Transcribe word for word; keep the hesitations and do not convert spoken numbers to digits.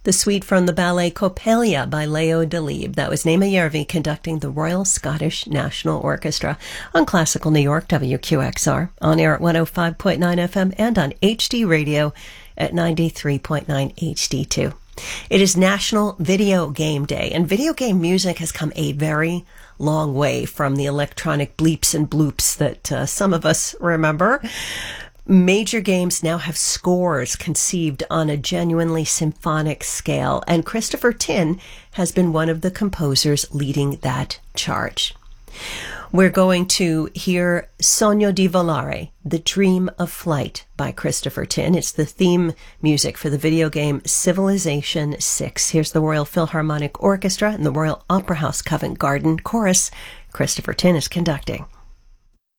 The suite from the ballet Coppelia by Leo Delibes. That was Naima Järvi conducting the Royal Scottish National Orchestra on Classical New York, W Q X R, on air at one oh five point nine F M and on H D Radio at ninety-three point nine H D two. It is National Video Game Day, and video game music has come a very long way from the electronic bleeps and bloops that uh, some of us remember. Major games now have scores conceived on a genuinely symphonic scale, and Christopher Tin has been one of the composers leading that charge. We're going to hear Sogno di Volare, The Dream of Flight by Christopher Tin. It's the theme music for the video game Civilization six. Here's the Royal Philharmonic Orchestra and the Royal Opera House Covent Garden Chorus. Christopher Tin is conducting.